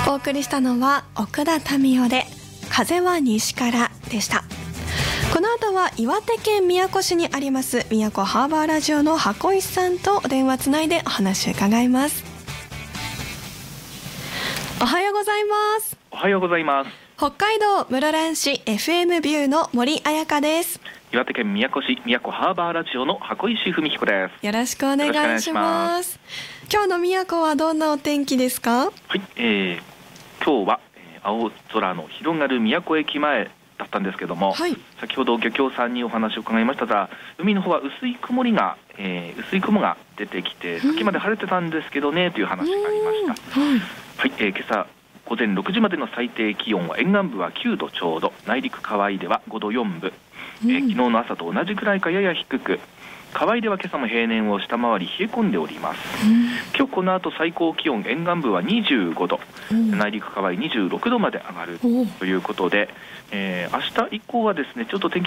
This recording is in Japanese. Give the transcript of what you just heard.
お送りしたのは奥田民生で風は西からでした。この後は岩手県宮古市にあります宮古ハーバーラジオの箱石さんとお電話つないでお話を伺います。おはようございます。 おはようございます。 北海道室蘭市 FM ビューの森彩香です。 岩手県宮古市宮古ハーバーラジオの箱石文彦です。 よろしくお願いします。今日の宮古はどんなお天気ですか？ はい、今日は、青空の広がる宮古駅前だったんですけども、はい、先ほど漁協さんにお話を伺いましたが、海の方は薄い雲が出てきて、先まで晴れてたんですけどねという話がありました。はい、今朝午前6時までの最低気温は沿岸部は9度ちょうど、内陸河合では5度4分、昨日の朝と同じくらいかやや低く、河合では今朝も平年を下回り冷え込んでおります。今日この後最高気温沿岸部は25度、内陸河合26度まで上がるということで、明日以降はですねちょっと天気